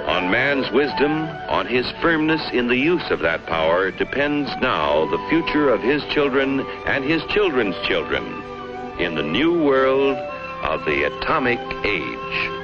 On man's wisdom, on his firmness in the use of that power, depends now the future of his children and his children's children in the new world of the atomic age.